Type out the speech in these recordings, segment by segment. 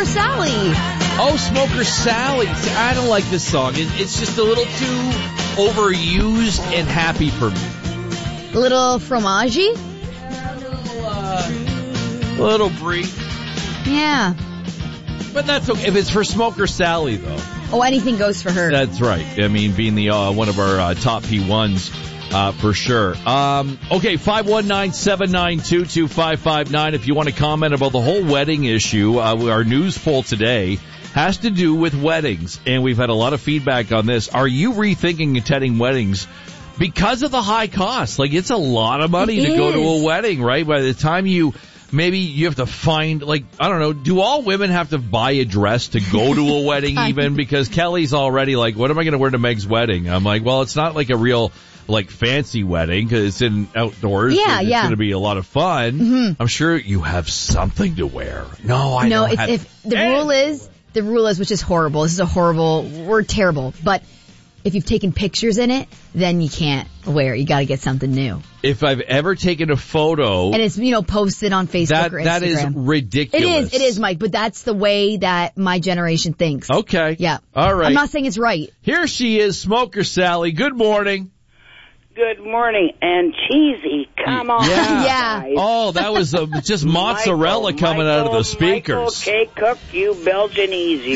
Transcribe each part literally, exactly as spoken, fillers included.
Smoker Sally. Oh, Smoker Sally. See, I don't like this song. It, it's just a little too overused and happy for me. A little fromage? A little, uh, little brief. Yeah. But that's okay. If it's for Smoker Sally, though. Oh, anything goes for her. That's right. I mean, being the uh, one of our uh, top P ones, uh, for sure. Um, okay, five one nine, seven nine two, two five five nine. If you want to comment about the whole wedding issue, uh, our news poll today has to do with weddings, and we've had a lot of feedback on this. Are you rethinking attending weddings because of the high cost? Like, it's a lot of money It to is. go to a wedding, right? By the time you... Maybe you have to find, like, I don't know, do all women have to buy a dress to go to a wedding even? Because Kelly's already like, what am I going to wear to Meg's wedding? I'm like, well, it's not like a real, like, fancy wedding because it's in outdoors. Yeah, It's yeah. going to be a lot of fun. Mm-hmm. I'm sure you have something to wear. No, I no, don't it's, have. if the Eh. rule is, the rule is, which is horrible. This is a horrible, we're terrible. But if you've taken pictures in it, then you can't wear it. You got to get something new. If I've ever taken a photo, And it's, you know, posted on Facebook that or Instagram. that is ridiculous. It is, it is, Mike, but that's the way that my generation thinks. Okay. Yeah. All right. I'm not saying it's right. Here she is, Smoker Sally. Good morning. Good morning. And cheesy. Come on. Yeah. Yeah. guys. Oh, that was uh, just mozzarella Michael, coming out of the Michael, speakers. Michael K. Cook, you Belgian easy.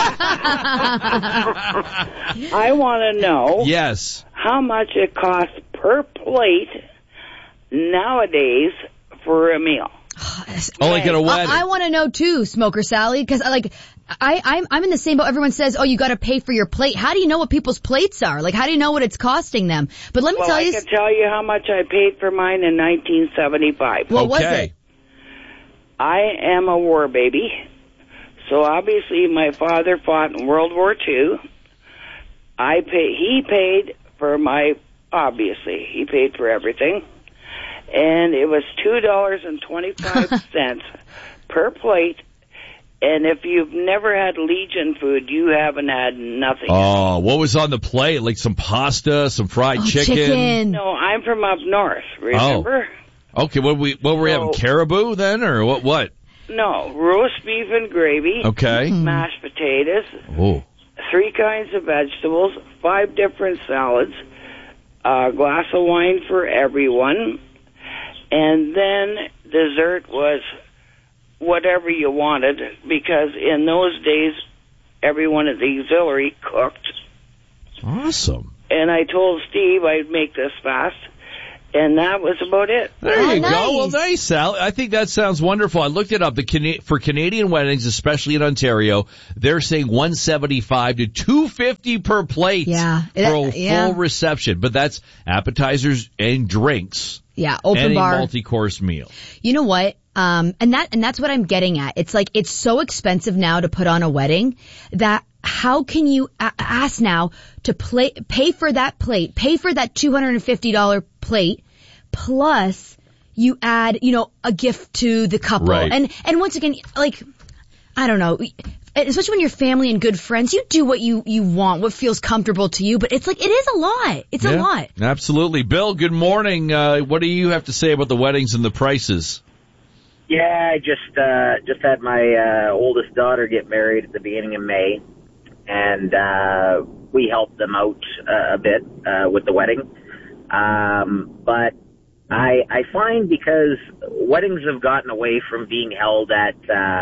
I want to know Yes. how much it costs per plate nowadays for a meal. Oh, like at a wedding. I, I want to know too, Smoker Sally, because like I, I'm I'm in the same boat. Everyone says, "Oh, you got to pay for your plate." How do you know what people's plates are? Like, how do you know what it's costing them? But let me Well, tell I you, can tell you how much I paid for mine in nineteen seventy-five. what was Okay. it? I am a war baby, so obviously my father fought in World War Two. I pay. He paid for my. Obviously, he paid for everything, and it was two dollars and twenty-five cents per plate. And if you've never had Legion food, you haven't had nothing. Oh, what was on the plate? Like some pasta, some fried Oh, chicken? chicken. No, I'm from up north. Remember? Okay, what we what were we having? So- Caribou then, or what? What? No, roast beef and gravy. Okay. Mashed potatoes. Oh, Three kinds of vegetables, five different salads, a glass of wine for everyone, and then dessert was whatever you wanted, because in those days, everyone at the auxiliary cooked. awesome. And I told Steve I'd make this fast, and that was about it. There Oh, you nice. go. Well, nice, Sal. I think that sounds wonderful. I looked it up. The Cana- for Canadian weddings, especially in Ontario, they're saying one seventy-five to two fifty per plate Yeah. for a That- yeah. full reception. But that's appetizers and drinks Yeah, open and bar. a multi-course meal. You know what? Um, and that, and that's what I'm getting at. It's like, it's so expensive now to put on a wedding that how can you a- ask now to play, pay for that plate, pay for that two hundred fifty dollars plate, plus you add, you know, a gift to the couple. Right. And, and once again, like, I don't know, especially when you're family and good friends, you do what you, you want, what feels comfortable to you, but it's like, it is a lot. It's a Yeah, lot. Absolutely. Bill, good morning. Uh, what do you have to say about the weddings and the prices? Yeah, I just uh, just had my uh, oldest daughter get married at the beginning of May, and uh, we helped them out uh, a bit uh, with the wedding. Um, but I I find because weddings have gotten away from being held at uh,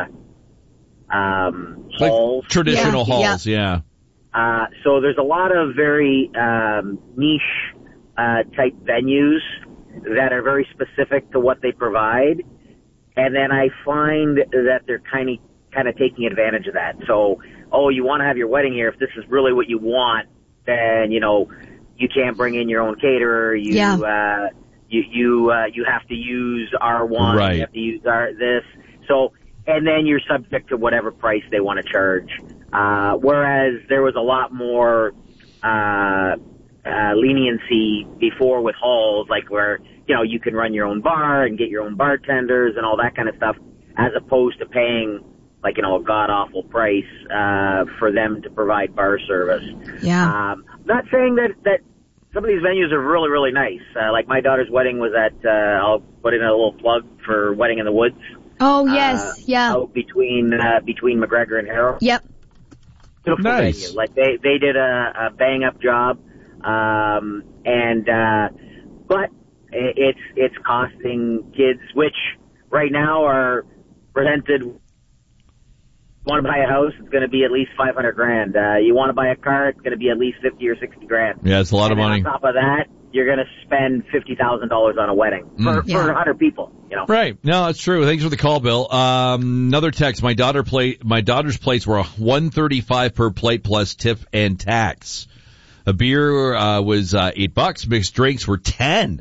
um, Like halls. traditional Yeah, halls, yeah. Uh, so there's a lot of very um, niche uh, type venues that are very specific to what they provide. And then I find that they're kind of kind of taking advantage of that. So, oh, you want to have your wedding here. If this is really what you want, then, you know, you can't bring in your own caterer. You, Yeah. uh, you, you, uh, you have to use R one. Right. You have to use our, this. So, and then you're subject to whatever price they want to charge. Uh, whereas there was a lot more, uh, uh, leniency before with halls, like where, you know, you can run your own bar and get your own bartenders and all that kind of stuff, as opposed to paying, like, you know, a god-awful price uh, for them to provide bar service. Yeah. Um, not saying that, that some of these venues are really, really nice. Uh, like my daughter's wedding was at, uh, I'll put in a little plug for Wedding in the Woods. Oh, yes. Uh, yeah. Out between, uh, between McGregor and Harrow. Yep. Beautiful Nice. venue. Like they, they did a, a bang up job. Um, and, uh, but it's, it's costing kids, which right now are presented. Want to buy a house, it's going to be at least five hundred grand. Uh, you want to buy a car, it's going to be at least fifty or sixty grand. Yeah, it's a lot and of money. On top of that, you're going to spend fifty thousand dollars on a wedding for, Mm. Yeah. for one hundred people, you know. Right. No, that's true. Thanks for the call, Bill. Um, another text. My daughter plate, my daughter's plates were one thirty-five per plate plus tip and tax. A beer, uh, was, uh, eight bucks. Mixed drinks were ten.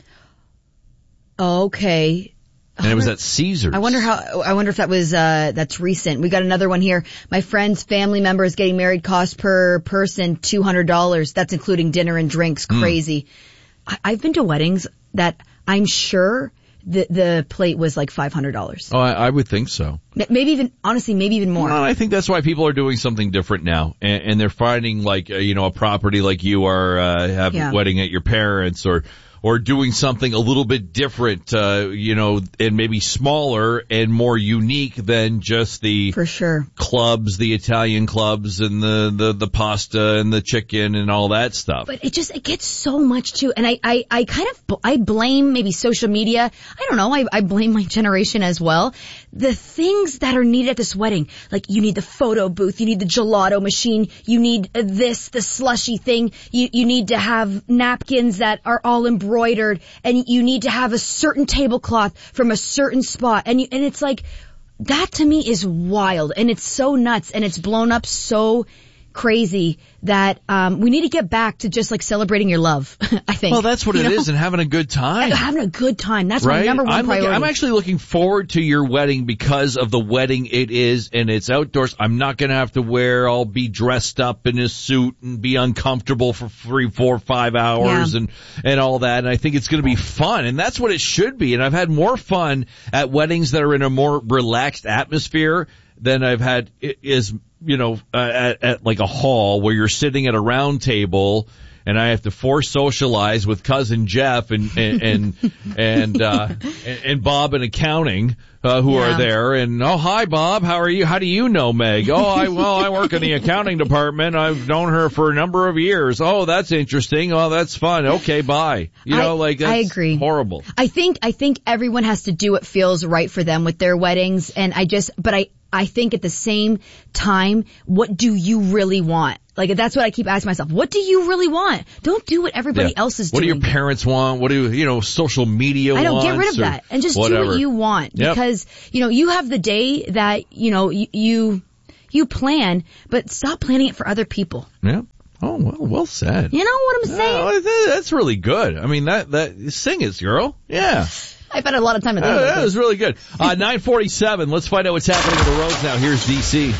Okay. And it was at Caesars. I wonder how, I wonder if that was, uh, that's recent. We got another one here. My friend's family member is getting married, cost per person two hundred dollars. That's including dinner and drinks. Crazy. Mm. I, I've been to weddings that I'm sure the, the plate was like five hundred dollars. Oh, I, I would think so. Maybe even, honestly, maybe even more. Well, I think that's why people are doing something different now. And, and they're finding like, uh, you know, a property like you are, uh, have Yeah. a wedding at your parents' or, or doing something a little bit different, uh, you know, and maybe smaller and more unique than just the For sure. clubs, the Italian clubs and the, the, the pasta and the chicken and all that stuff. But it just, it gets so much too. And I, I, I kind of, I blame maybe social media. I don't know. I, I blame my generation as well. The things that are needed at this wedding, like you need the photo booth, you need the gelato machine, you need this, the slushy thing, you, you need to have napkins that are all embroidered, and you need to have a certain tablecloth from a certain spot. And you, and it's like, that to me is wild, and it's so nuts, and it's blown up so crazy that um we need to get back to just like celebrating your love. I think. Well, that's what You it know? is, and having a good time. Having a good time. That's Right? my number one I'm, looking, priority. I'm actually looking forward to your wedding because of the wedding it is, and it's outdoors. I'm not going to have to wear, I'll be dressed up in a suit and be uncomfortable for three, four, five hours Yeah. and, and all that. And I think it's going to be fun, and that's what it should be. And I've had more fun at weddings that are in a more relaxed atmosphere than I've had is, you know, uh, at, at like a hall where you're sitting at a round table and I have to force socialize with cousin Jeff and, and, and, and, uh, and, and Bob in accounting, uh, who Yeah. are there. And, oh, hi, Bob. How are you? How do you know Meg? Oh, I, well, I work in the accounting department. I've known her for a number of years. Oh, that's interesting. Oh, that's fun. Okay, bye. You know, I- like, that's I agree. horrible. I think, I think everyone has to do what feels right for them with their weddings. And I just, but I, I think at the same time, what do you really want? Like, that's what I keep asking myself. What do you really want? Don't do what everybody Yeah. else is What do doing. your parents want? What do, you know, social media I don't wants? get rid of or that and just whatever. do what you want. Yep. Because, you know, you have the day that, you know, you, you, you plan, but stop planning it for other people. Yeah. Oh, well, well said. You know what I'm saying? Oh, that- that's really good. I mean, that, that, sing it, girl. Yeah. I've had a lot of time to think Uh, about that this. was really good. Uh, nine forty-seven. Let's find out what's happening on the roads now. Here's D C.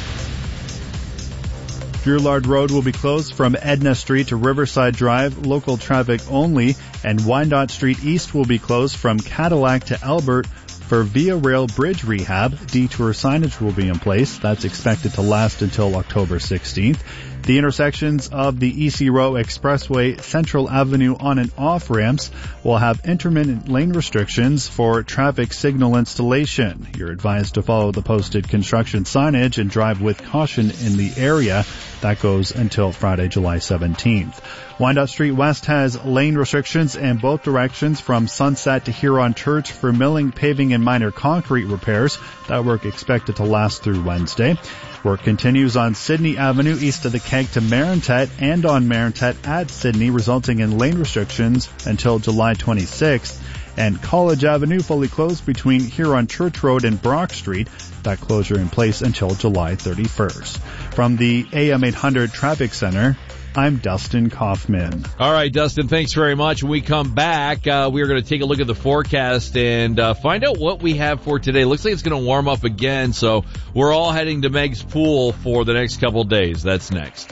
Drouillard Road will be closed from Edna Street to Riverside Drive, local traffic only, and Wyandotte Street East will be closed from Cadillac to Albert for Via Rail Bridge rehab. Detour signage will be in place. That's expected to last until October sixteenth. The intersections of the E C Row Expressway Central Avenue on and off ramps will have intermittent lane restrictions for traffic signal installation. You're advised to follow the posted construction signage and drive with caution in the area. That goes until Friday, July seventeenth. Wyandotte Street West has lane restrictions in both directions from Sunset to Huron Church for milling, paving, and minor concrete repairs. That work expected to last through Wednesday. Work continues on Sydney Avenue east of the Keg to Marintet and on Marintet at Sydney, resulting in lane restrictions until July twenty-sixth. And College Avenue fully closed between Huron Church Road and Brock Street. That closure in place until July thirty-first. From the A M eight hundred Traffic Center, I'm Dustin Kaufman. All right, Dustin, thanks very much. When we come back, uh, we are going to take a look at the forecast and uh, find out what we have for today. Looks like it's going to warm up again, so we're all heading to Meg's pool for the next couple days. That's next.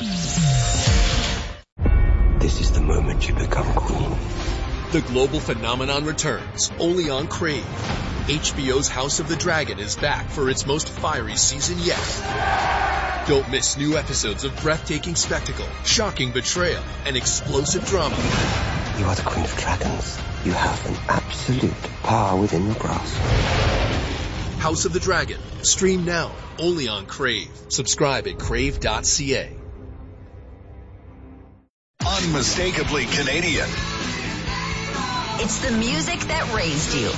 This is the moment you become queen. The global phenomenon returns, only on Crave. H B O's House of the Dragon is back for its most fiery season yet. Don't miss new episodes of breathtaking spectacle, shocking betrayal, and explosive drama. You are the queen of dragons. You have an absolute power within your grasp. House of the Dragon. Stream now, only on Crave. Subscribe at crave dot c a. Unmistakably Canadian. It's the music that raised you.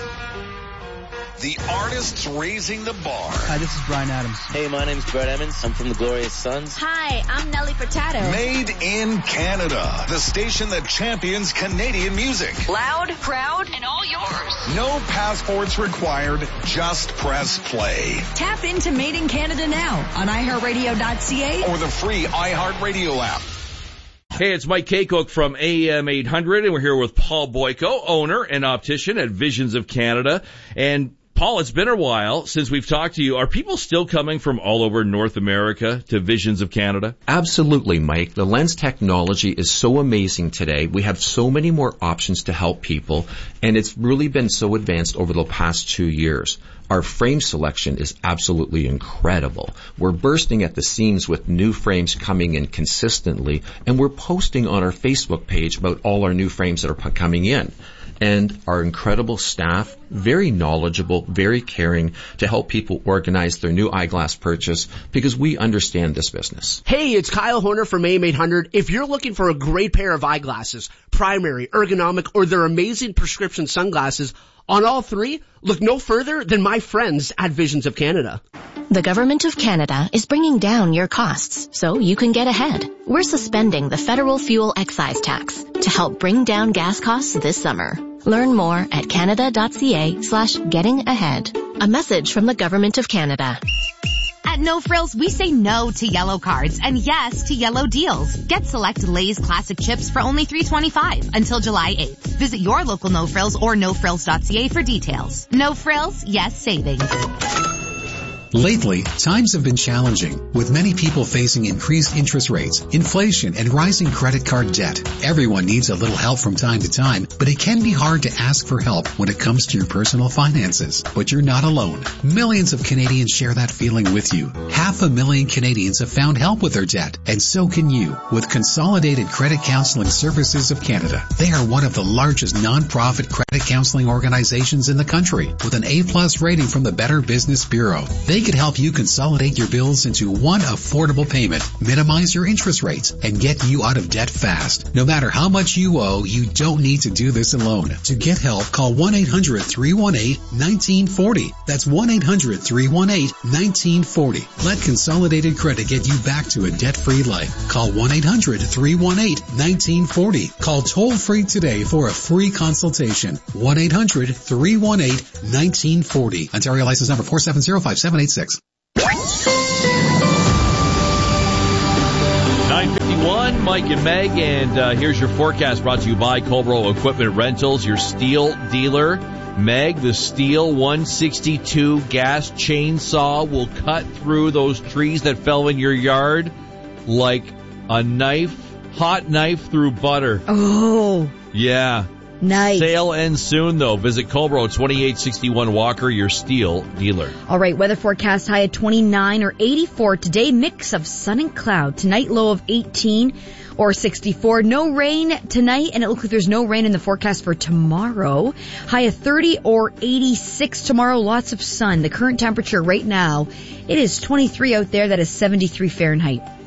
The artists raising the bar. Hi, this is Bryan Adams. Hey, my name's Brett Emmons. I'm from the Glorious Sons. Hi, I'm Nelly Furtado. Made in Canada. The station that champions Canadian music. Loud, proud, and all yours. No passports required. Just press play. Tap into Made in Canada now on i heart radio dot c a or the free iHeartRadio app. Hey, it's Mike Kaycook from A M eight hundred, and we're here with Paul Boyko, owner and optician at Visions of Canada. And Paul, it's been a while since we've talked to you. Are people still coming from all over North America to Visions of Canada? Absolutely, Mike. The lens technology is so amazing today. We have so many more options to help people, and it's really been so advanced over the past two years. Our frame selection is absolutely incredible. We're bursting at the seams with new frames coming in consistently, and we're posting on our Facebook page about all our new frames that are coming in. And our incredible staff, very knowledgeable, very caring to help people organize their new eyeglass purchase because we understand this business. Hey, it's Kyle Horner from A M eight hundred. If you're looking for a great pair of eyeglasses, primary, ergonomic, or their amazing prescription sunglasses, on all three, look no further than my friends at Visions of Canada. The Government of Canada is bringing down your costs so you can get ahead. We're suspending the federal fuel excise tax to help bring down gas costs this summer. Learn more at canada dot c a slash getting ahead. A message from the Government of Canada. At No Frills, we say no to yellow cards and yes to yellow deals. Get select Lay's classic chips for only three twenty-five until July eighth. Visit your local No Frills or no frills dot c a for details. No Frills, yes savings. Lately, times have been challenging, with many people facing increased interest rates, inflation, and rising credit card debt. Everyone needs a little help from time to time, but it can be hard to ask for help when it comes to your personal finances. But you're not alone. Millions of Canadians share that feeling with you. Half a million Canadians have found help with their debt, and so can you, with Consolidated Credit Counseling Services of Canada. They are one of the largest non-profit credit counseling organizations in the country, with an A-plus rating from the Better Business Bureau. They could help you consolidate your bills into one affordable payment, minimize your interest rates, and get you out of debt fast. No matter how much you owe, you don't need to do this alone. To get help, call one eight hundred three one eight one nine four zero. That's one eight hundred three one eight one nine four zero. Let Consolidated Credit get you back to a debt-free life. Call one eight hundred three one eight one nine four zero. Call toll-free today for a free consultation. one eight hundred three one eight one nine four zero. Ontario license number four seven zero five seven eight six. nine fifty-one, Mike and Meg, and uh, here's your forecast brought to you by Colbro Equipment Rentals, your steel dealer. Meg, the steel one sixty-two gas chainsaw will cut through those trees that fell in your yard like a knife, hot knife through butter. Oh. Yeah. Nice. Sale ends soon, though. Visit Colbro, twenty-eight sixty-one Walker, your steel dealer. All right, weather forecast high at twenty-nine or eighty-four today. Mix of sun and cloud. Tonight, low of eighteen or sixty-four. No rain tonight, and it looks like there's no rain in the forecast for tomorrow. High of thirty or eighty-six tomorrow. Lots of sun. The current temperature right now, it is twenty-three out there. That is seventy-three Fahrenheit.